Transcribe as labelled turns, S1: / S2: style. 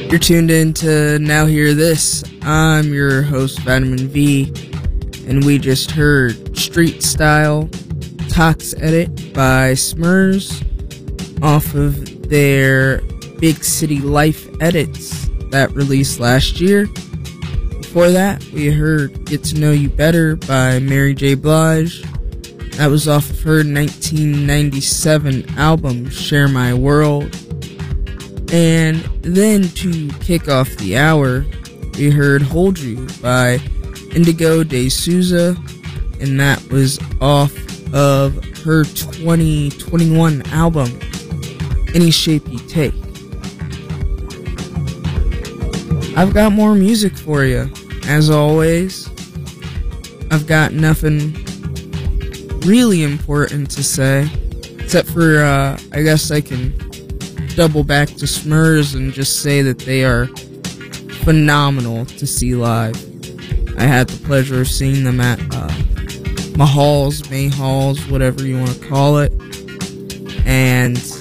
S1: You're tuned in to Now Hear This. I'm your host, Vitamin V, and we just heard Street Style Tox Edit by Smurs off of their Big City Life edits that released last year. Before that, we heard Get to Know You Better by Mary J. Blige. That was off of her 1997 album, Share My World. And then to kick off the hour, we heard Hold You by Indigo De Souza, and that was off of her 2021 album, Any Shape You Take. I've got more music for you. As always, I've got nothing really important to say, except for, I guess I can double back to Smurs and just say that they are phenomenal to see live. I had the pleasure of seeing them at Mahals, whatever you want to call it, and